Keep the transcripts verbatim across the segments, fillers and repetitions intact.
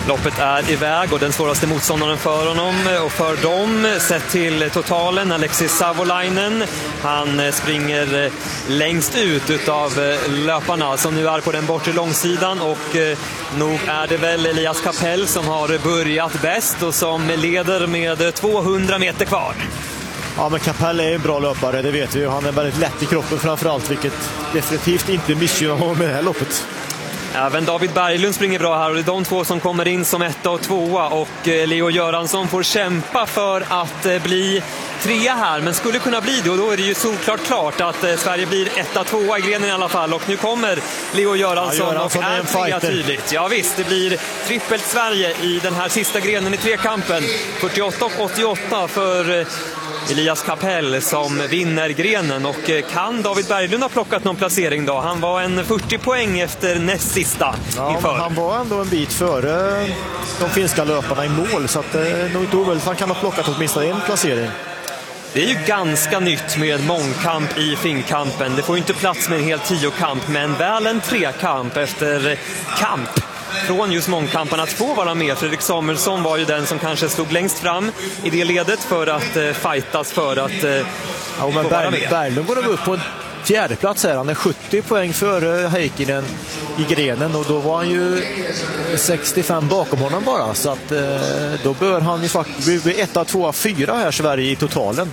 Loppet är iväg och den svåraste motståndaren för honom och för dem sett till totalen, Alexis Savolainen. Han springer längst ut utav löparna som nu är på den bortre långsidan, och nog är det väl Elias Capell som har börjat bäst och som leder med tvåhundra meter kvar. Ja, men Capell är en bra löpare, det vet vi ju. Han är väldigt lätt i kroppen framförallt, vilket definitivt inte missgynnar honom med det här loppet. Även David Berglund springer bra här och det är de två som kommer in som etta och tvåa, och Leo Göransson får kämpa för att bli trea här, men skulle kunna bli det, och då är det ju såklart klart att Sverige blir etta tvåa i grenen i alla fall, och nu kommer Leo Göransson, ja, Göransson och är, är trea tydligt. Ja visst, det blir trippelt Sverige i den här sista grenen i trekampen. fyrtioåtta och åttioåtta för Elias Capell som vinner grenen, och kan David Berglund ha plockat någon placering då? Han var en fyrtio poäng efter näst sista ja, inför. Han var ändå en bit före de finska löparna i mål, så att det är nog inte oväldigt. Han kan ha plockat åtminstone en placering. Det är ju ganska nytt med mångkamp i finkampen. Det får ju inte plats med en hel tiokamp, men väl en trekamp efter kamp från just mångkampen att få vara med. Fredrik Samuelsson var ju den som kanske stod längst fram i det ledet för att eh, fightas för att eh, ja, men Ber- Berglund går upp på en fjärde plats här. Han är sjuttio poäng före Heikkinen i grenen, och då var han ju sextiofem bakom honom bara, så att eh, då bör han ju faktiskt bli etta, tvåa, fyra här Sverige i totalen.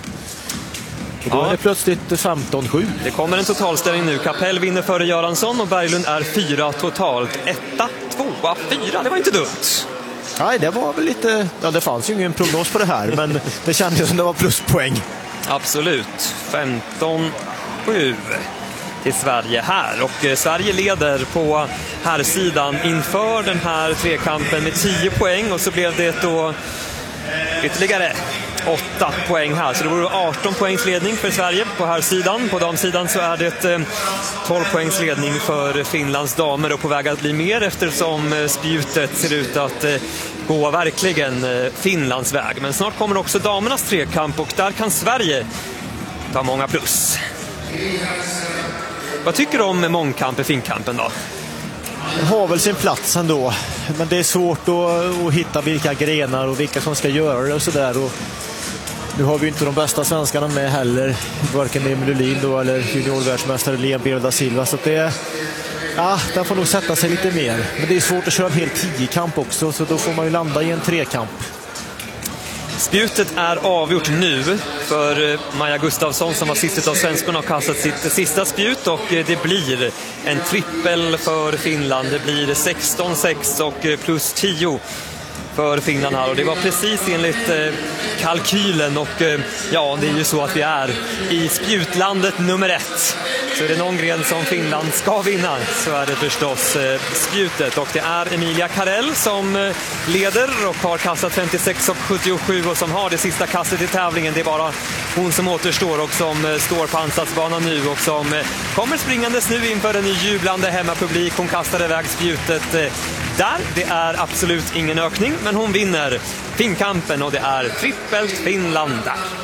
Och då ja. är det plötsligt femton sju. Det kommer en totalställning nu. Capell vinner före Göransson och Berglund är fyra totalt. Etta, tvåa, fyra. Det var inte dumt. Nej, det var väl lite... Ja, det fanns ju ingen prognos på det här, men det kändes som det var pluspoäng. Absolut. femton sju till Sverige här. Och Sverige leder på här sidan inför den här trekampen med tio poäng. Och så blev det då ytterligare åtta poäng här, så det vore arton poängs ledning för Sverige på här sidan. På damsidan så är det tolv poängs ledning för Finlands damer, och på väg att bli mer eftersom spjutet ser ut att gå verkligen Finlands väg. Men snart kommer också damernas trekamp, och där kan Sverige ta många plus. Vad tycker du om mångkamp i finkampen då? Har väl sin plats ändå, men det är svårt att, att hitta vilka grenar och vilka som ska göra det och sådär. Och nu har vi inte de bästa svenskarna med heller, varken Emil Ullin då eller juniorvärldsmästare Liam Bero da Silva, så det är, ja, den får nog sätta sig lite mer. Men det är svårt att köra en hel tio-kamp också, så då får man ju landa i en trekamp. Spjutet är avgjort nu för Maja Gustafsson som var sist av svenskorna och kastat sitt sista spjut, och det blir en trippel för Finland. Det blir sexton sex och plus tio för Finland här, och det var precis enligt eh, kalkylen, och eh, ja, det är ju så att vi är i spjutlandet nummer ett. Så är det någon gren som Finland ska vinna, så är det förstås eh, spjutet, och det är Emilia Karell som eh, leder och har kastat femtiosex och sjuttiosju och som har det sista kastet i tävlingen. Det är bara hon som återstår och som eh, står på ansatsbanan nu och som eh, kommer springandes nu inför en jublande hemmapublik. Hon kastar iväg spjutet eh, där. Det är absolut ingen ökning, men hon vinner finkampen och det är trippelt Finland där.